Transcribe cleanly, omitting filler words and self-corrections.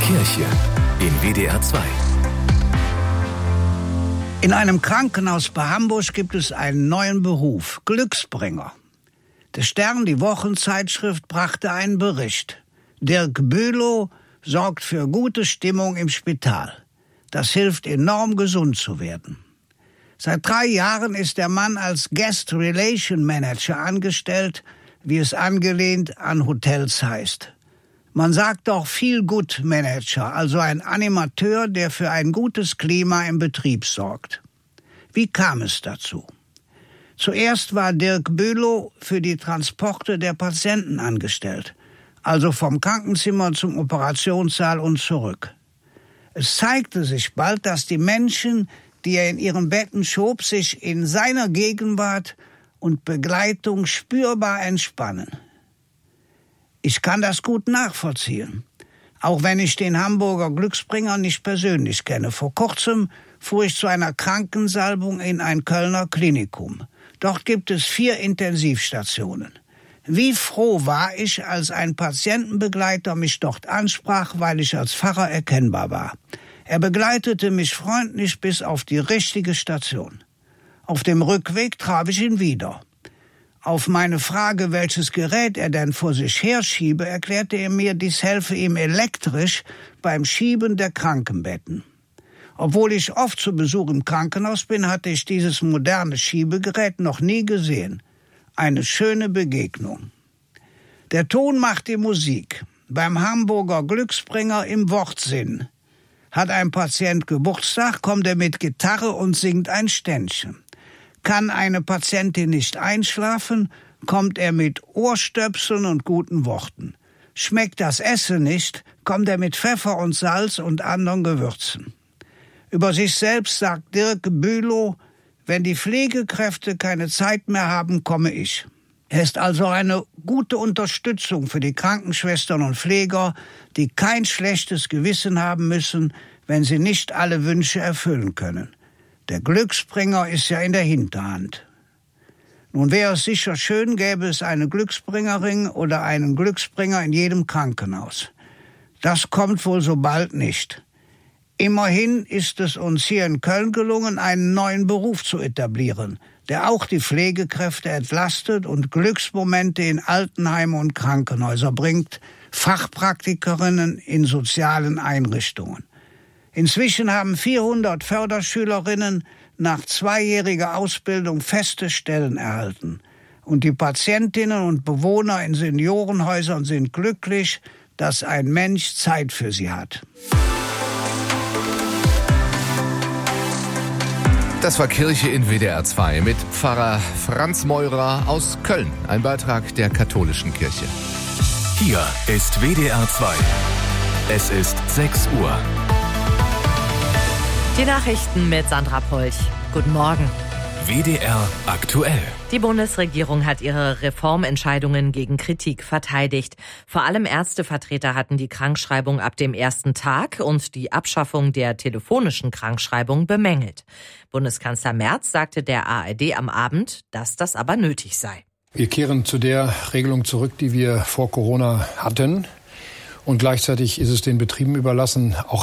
Kirche in WDR 2. In einem Krankenhaus bei Hamburg gibt es einen neuen Beruf, Glücksbringer. Der Stern, die Wochenzeitschrift, brachte einen Bericht. Dirk Bülow sorgt für gute Stimmung im Spital. Das hilft enorm, gesund zu werden. Seit 3 Jahren ist der Mann als Guest Relation Manager angestellt, wie es angelehnt an Hotels heißt. Man sagt auch Feel-Good-Manager, also ein Animateur, der für ein gutes Klima im Betrieb sorgt. Wie kam es dazu? Zuerst war Dirk Bülow für die Transporte der Patienten angestellt, also vom Krankenzimmer zum Operationssaal und zurück. Es zeigte sich bald, dass die Menschen, die er in ihren Betten schob, sich in seiner Gegenwart und Begleitung spürbar entspannen. Ich kann das gut nachvollziehen, auch wenn ich den Hamburger Glücksbringer nicht persönlich kenne. Vor kurzem fuhr ich zu einer Krankensalbung in ein Kölner Klinikum. Dort gibt es 4 Intensivstationen. Wie froh war ich, als ein Patientenbegleiter mich dort ansprach, weil ich als Pfarrer erkennbar war. Er begleitete mich freundlich bis auf die richtige Station. Auf dem Rückweg traf ich ihn wieder. Auf meine Frage, welches Gerät er denn vor sich herschiebe, erklärte er mir, dies helfe ihm elektrisch beim Schieben der Krankenbetten. Obwohl ich oft zu Besuch im Krankenhaus bin, hatte ich dieses moderne Schiebegerät noch nie gesehen. Eine schöne Begegnung. Der Ton macht die Musik. Beim Hamburger Glücksbringer im Wortsinn. Hat ein Patient Geburtstag, kommt er mit Gitarre und singt ein Ständchen. Kann eine Patientin nicht einschlafen, kommt er mit Ohrstöpseln und guten Worten. Schmeckt das Essen nicht, kommt er mit Pfeffer und Salz und anderen Gewürzen. Über sich selbst sagt Dirk Bülow, wenn die Pflegekräfte keine Zeit mehr haben, komme ich. Er ist also eine gute Unterstützung für die Krankenschwestern und Pfleger, die kein schlechtes Gewissen haben müssen, wenn sie nicht alle Wünsche erfüllen können. Der Glücksbringer ist ja in der Hinterhand. Nun wäre es sicher schön, gäbe es eine Glücksbringerin oder einen Glücksbringer in jedem Krankenhaus. Das kommt wohl so bald nicht. Immerhin ist es uns hier in Köln gelungen, einen neuen Beruf zu etablieren, der auch die Pflegekräfte entlastet und Glücksmomente in Altenheime und Krankenhäuser bringt, Fachpraktikerinnen in sozialen Einrichtungen. Inzwischen haben 400 Förderschülerinnen nach 2-jähriger Ausbildung feste Stellen erhalten. Und die Patientinnen und Bewohner in Seniorenhäusern sind glücklich, dass ein Mensch Zeit für sie hat. Das war Kirche in WDR 2 mit Pfarrer Franz Meurer aus Köln. Ein Beitrag der katholischen Kirche. Hier ist WDR 2. Es ist 6 Uhr. Die Nachrichten mit Sandra Polch. Guten Morgen. WDR aktuell. Die Bundesregierung hat ihre Reformentscheidungen gegen Kritik verteidigt. Vor allem Ärztevertreter hatten die Krankschreibung ab dem ersten Tag und die Abschaffung der telefonischen Krankschreibung bemängelt. Bundeskanzler Merz sagte der ARD am Abend, dass das aber nötig sei. Wir kehren zu der Regelung zurück, die wir vor Corona hatten. Und gleichzeitig ist es den Betrieben überlassen, auch